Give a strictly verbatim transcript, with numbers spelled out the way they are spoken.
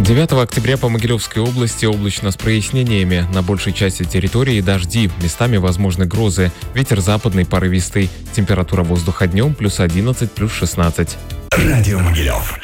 девятого октября по Могилевской области облачно с прояснениями. На большей части территории дожди, местами возможны грозы. Ветер западный порывистый. Температура воздуха днем плюс одиннадцать, плюс шестнадцать. Радио Могилев.